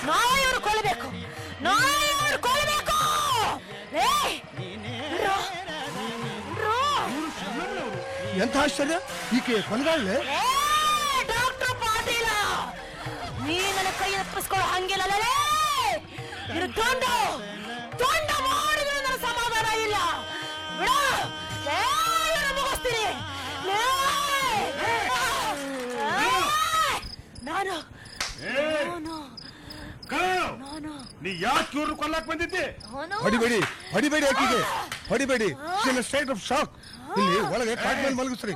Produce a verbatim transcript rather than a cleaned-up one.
ನಾಯಿಯವರು ಕೊಲ್ಲಬೇಕು, ನಾಯಿಯವರು ಕೊಲ್ಲಬೇಕು. ಎಂತ ಆಶ್ಚರ್ಯ, ಈಕೆ ಕೊನಗಾಳೆ. ಡಾಕ್ಟರ್ ಪಾಟೀಲ, ನೀ ನನ್ನ ಕೈ ತಪ್ಪಿಸ್ಕೊಳ್ಳೋ ಹಂಗಿಲ್ಲ. ಇದು ತೊಂಡ ತೊಂಡ ಮಾಡಿದ್ರೆ ನನ್ನ ಸಮಾಧಾನ ಇಲ್ಲ. ಬಿಡ, ಮುಗಿಸ್ತೀನಿ. ನಾನು ನೀ ಯಾಕೆ ಇವ್ರನ್ನ ಕೊಲ್ಲಕ್ ಬಂದಿದ್ದೆ? ಹೊಡಿಬೇಡಿ, ಹೊಡಿಬೇಡಿ, ಆಕಿಗೆ ಹೊಡಿಬೇಡಿ. State of shock. ಇಲ್ಲಿ ಒಳಗೆ ಕಾಟ್ ಮೇಲೆ ಮಲಗಿಸ್ರಿ.